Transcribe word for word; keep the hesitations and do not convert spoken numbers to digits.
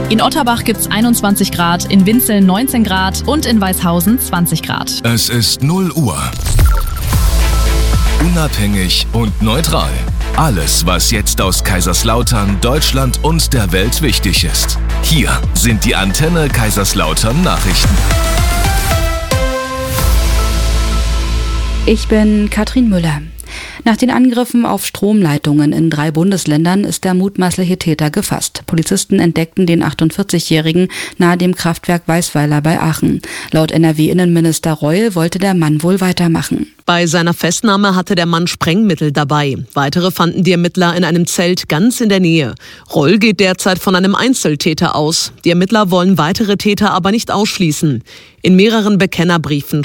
In Otterbach gibt's einundzwanzig Grad, in Winzeln neunzehn Grad und in Weißhausen zwanzig Grad. Es ist null Uhr. Unabhängig und neutral. Alles, was jetzt aus Kaiserslautern, Deutschland und der Welt wichtig ist. Hier sind die Antenne Kaiserslautern Nachrichten. Ich bin Katrin Müller. Nach den Angriffen auf Stromleitungen in drei Bundesländern ist der mutmaßliche Täter gefasst. Polizisten entdeckten den achtundvierzigjährigen nahe dem Kraftwerk Weißweiler bei Aachen. Laut N R W-Innenminister Reul wollte der Mann wohl weitermachen. Bei seiner Festnahme hatte der Mann Sprengmittel dabei. Weitere fanden die Ermittler in einem Zelt ganz in der Nähe. Reul geht derzeit von einem Einzeltäter aus. Die Ermittler wollen weitere Täter aber nicht ausschließen. In mehreren Bekennerbriefen